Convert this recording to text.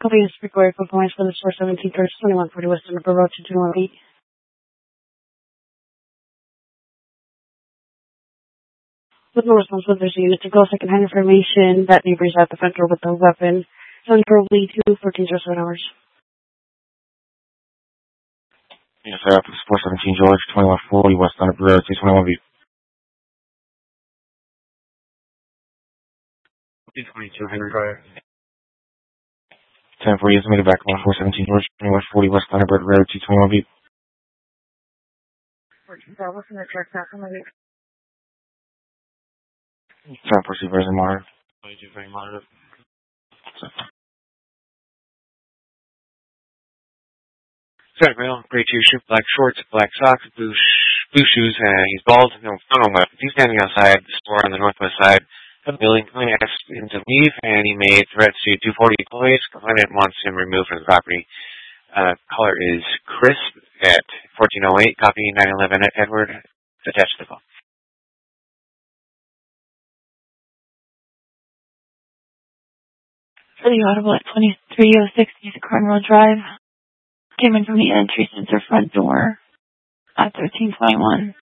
Copy is required compliance for the 417 Church 2140 West Upper Road to 218. With no response with this unit to go secondhand information that neighbors at the front door with the weapon. Central Lee 2, 1407 hours. Yes, sir. 417 George, 2140 West Upper Road, 221B. 222 Henry Drive. 1040 is made back on 417 George, 2140 West Upper Road, 221B. 1040 version monitor. 22 frame monitor. Set male, gray t-shirt, black shorts, black socks, blue shoes, and he's bald, no weapons. He's standing outside the store on the northwest side of the building. Complainant asked him to leave, and he made threats to 240 employees. Complainant wants him removed from the property. Caller is Chris at 1408, copy 911 at Edward. Attached to the call. For the audible at 2306 East Cornwall Drive. Came in from the entry since their front door at 1321.